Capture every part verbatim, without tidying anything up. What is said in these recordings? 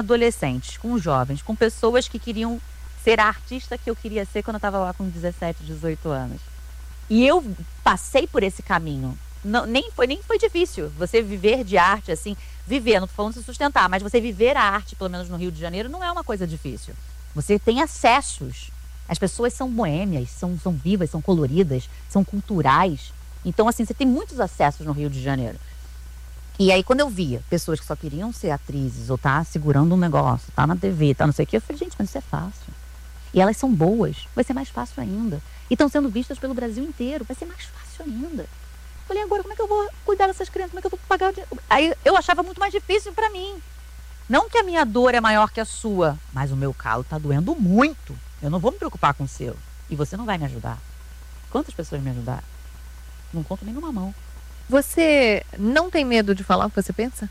adolescentes, com jovens, com pessoas que queriam ser a artista que eu queria ser quando eu estava lá com dezessete, dezoito anos. E eu passei por esse caminho. Não, nem, foi, nem foi difícil você viver de arte, assim, viver, não estou falando de se sustentar, mas você viver a arte, pelo menos no Rio de Janeiro, não é uma coisa difícil. Você tem acessos. As pessoas são boêmias, são, são vivas, são coloridas, são culturais. Então, assim, você tem muitos acessos no Rio de Janeiro. E aí, quando eu via pessoas que só queriam ser atrizes, ou tá segurando um negócio, tá na T V, tá não sei o quê, eu falei, gente, mas isso é fácil. E elas são boas, vai ser mais fácil ainda. E estão sendo vistas pelo Brasil inteiro, vai ser mais fácil ainda. Falei, agora como é que eu vou cuidar dessas crianças? Como é que eu vou pagar o dinheiro? Aí eu achava muito mais difícil pra mim. Não que a minha dor é maior que a sua, mas o meu calo tá doendo muito. Eu não vou me preocupar com o seu. E você não vai me ajudar. Quantas pessoas me ajudaram? Não conto nem numa mão. Você não tem medo de falar o que você pensa?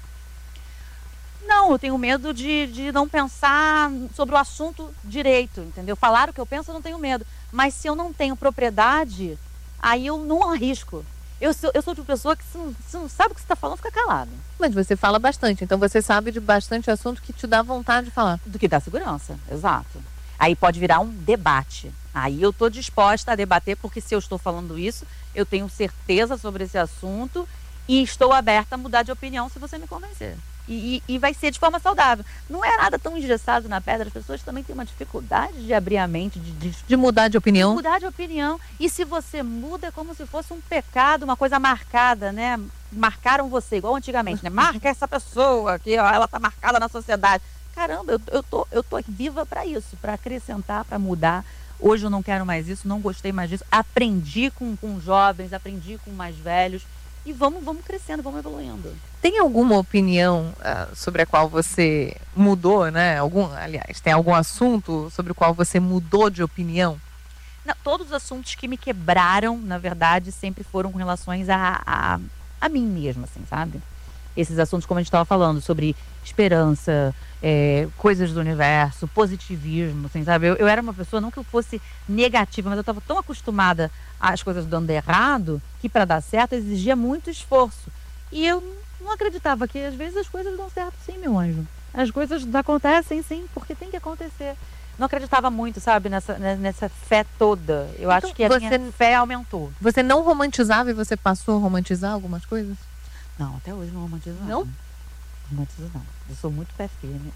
Não, eu tenho medo de, de não pensar sobre o assunto direito, entendeu? Falar o que eu penso eu não tenho medo. Mas se eu não tenho propriedade, aí eu não arrisco. Eu sou, eu sou de uma pessoa que se não, se não sabe o que você está falando, fica calado. Mas você fala bastante, então você sabe de bastante assunto que te dá vontade de falar. Do que dá segurança, exato. Aí pode virar um debate. Aí eu estou disposta a debater, porque se eu estou falando isso, eu tenho certeza sobre esse assunto e estou aberta a mudar de opinião se você me convencer. E, e, e vai ser de forma saudável. Não é nada tão engessado na pedra, as pessoas também têm uma dificuldade de abrir a mente, de, de, de mudar de opinião. De mudar de opinião. E se você muda, é como se fosse um pecado, uma coisa marcada, né? Marcaram você, igual antigamente, né? Marca essa pessoa, que ó, ela tá marcada na sociedade. Caramba, eu, eu, tô, eu tô viva para isso, para acrescentar, para mudar. Hoje eu não quero mais isso, não gostei mais disso. Aprendi com, com jovens, aprendi com mais velhos. E vamos, vamos crescendo, vamos evoluindo. Tem alguma opinião uh, sobre a qual você mudou, né? Algum, aliás, tem algum assunto sobre o qual você mudou de opinião? Não, todos os assuntos que me quebraram, na verdade, sempre foram com relações a, a, a mim mesma, assim, sabe? Esses assuntos, como a gente estava falando, sobre esperança, é, coisas do universo, positivismo, assim, sabe? Eu, eu era uma pessoa, não que eu fosse negativa, mas eu estava tão acostumada às coisas dando errado, que para dar certo exigia muito esforço. E eu não acreditava que às vezes as coisas dão certo sim, meu anjo. As coisas acontecem sim, porque tem que acontecer. Não acreditava muito, sabe, nessa, nessa fé toda. Eu então, acho que a você, minha fé aumentou. Você não romantizava e você passou a romantizar algumas coisas? Não, até hoje não romantizo nada. Não? Não romantizo não. Eu sou muito pé firme.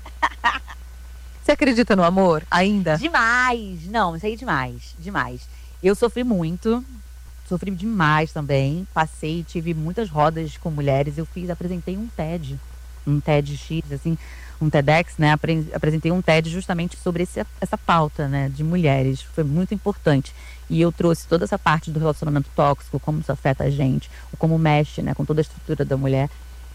Você acredita no amor ainda? Demais! Não, isso aí é demais. Demais. Eu sofri muito. Sofri demais também. Passei, tive muitas rodas com mulheres. Eu fiz, apresentei um TED. Um TEDx, assim, um TEDx, né? Apre- apresentei um TED justamente sobre esse, essa pauta, né? De mulheres. Foi muito importante. E eu trouxe toda essa parte do relacionamento tóxico, como isso afeta a gente, como mexe, né? Com toda a estrutura da mulher.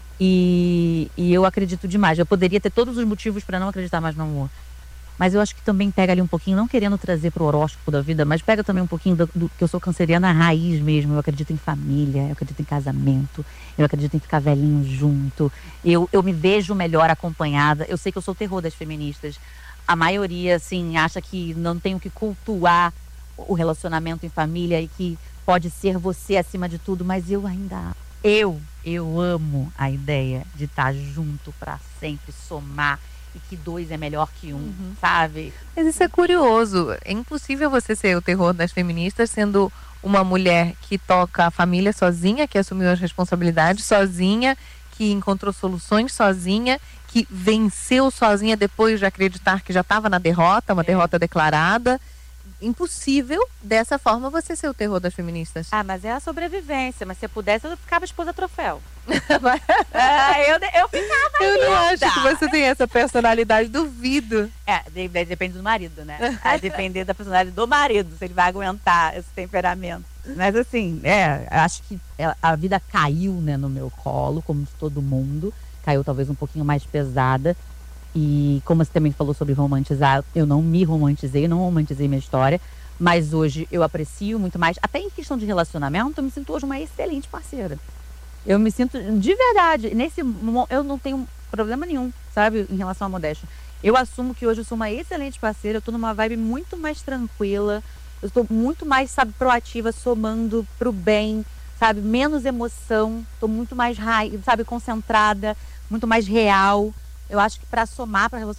E, e eu acredito demais. Eu poderia ter todos os motivos para não acreditar mais no amor. Mas eu acho que também pega ali um pouquinho, não querendo trazer pro horóscopo da vida, mas pega também um pouquinho do, do que eu sou canceriana raiz mesmo. Eu acredito em família, eu acredito em casamento, eu acredito em ficar velhinho junto. Eu, eu me vejo melhor acompanhada. Eu sei que eu sou o terror das feministas. A maioria, assim, acha que não tenho que cultuar o relacionamento em família e que pode ser você acima de tudo, mas eu ainda... Eu, eu amo a ideia de estar junto para sempre, somar. E que dois é melhor que um, uhum. sabe? Mas isso é curioso. É impossível você ser o terror das feministas sendo uma mulher que toca a família sozinha, que assumiu as responsabilidades sozinha, que encontrou soluções sozinha, que venceu sozinha depois de acreditar que já estava na derrota, uma é. derrota declarada. Impossível, dessa forma, você ser o terror das feministas. Ah, mas é a sobrevivência. Mas se eu pudesse, eu ficava esposa troféu. ah, eu, eu ficava Eu linda. não acho que você tem essa personalidade, duvido. É, depende do marido, né? Vai depender da personalidade do marido, se ele vai aguentar esse temperamento. Mas assim, é, acho que a vida caiu, né, no meu colo, como de todo mundo. Caiu talvez um pouquinho mais pesada. E como você também falou sobre romantizar, eu não me romantizei, não romantizei minha história, mas hoje eu aprecio muito mais, até em questão de relacionamento, eu me sinto hoje uma excelente parceira. Eu me sinto, de verdade, nesse eu não tenho problema nenhum, sabe, em relação à modéstia. Eu assumo que hoje eu sou uma excelente parceira, eu tô numa vibe muito mais tranquila, eu estou muito mais, sabe, proativa, somando pro bem, sabe, menos emoção, tô muito mais, sabe, concentrada, muito mais real. Eu acho que para somar, para